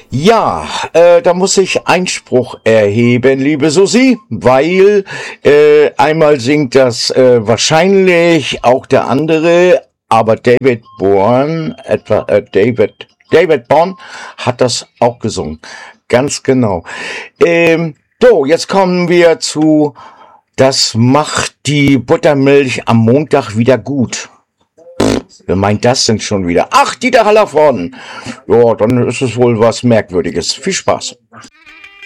Ja, da muss ich Einspruch erheben, liebe Susi, weil einmal singt das wahrscheinlich auch der andere, aber David Bourne hat das auch gesungen. Ganz genau. So, jetzt kommen wir zu, das macht die Buttermilch am Montag wieder gut. Wer meint das denn schon wieder? Ach, Dieter Hallervorden. Ja, dann ist es wohl was Merkwürdiges. Viel Spaß.